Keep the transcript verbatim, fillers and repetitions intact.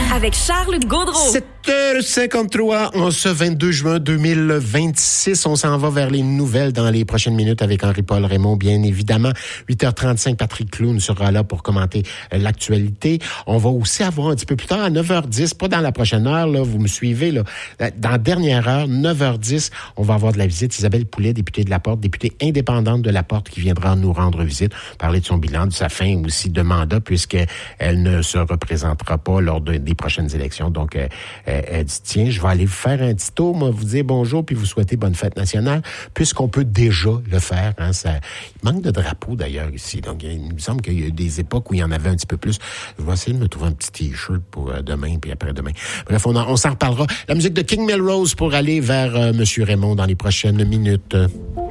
avec Charles Gaudreau. sept heures cinquante-trois en ce vingt-deux juin deux mille vingt-six. On s'en va vers les nouvelles dans les prochaines minutes avec Henri-Paul Raymond, bien évidemment. huit heures trente-cinq, Patrick Clown sera là pour commenter l'actualité. On va aussi avoir un petit peu plus tard, à neuf heures dix, pas dans la prochaine heure, là, vous me suivez, là, dans la dernière heure, neuf heures dix, on va avoir de la visite. Isabelle Poulet, députée de La Porte, députée indépendante de La Porte, qui viendra nous rendre visite, parler de son bilan, de sa fin aussi de mandat, puisqu'elle ne se représentera pas lors de, des prochaines élections. Donc, euh, elle dit, tiens, je vais aller vous faire un petit tour, moi, vous dire bonjour, puis vous souhaiter bonne fête nationale, puisqu'on peut déjà le faire. Hein, ça, il manque de drapeaux, d'ailleurs, ici. Donc, il me semble qu'il y a des époques où il y en avait un petit peu plus. Je vais essayer de me trouver un petit T-shirt pour euh, demain, puis après-demain. Bref, on, en, on s'en reparlera. La musique de King Melrose pour aller vers euh, M. Raymond dans les prochaines minutes.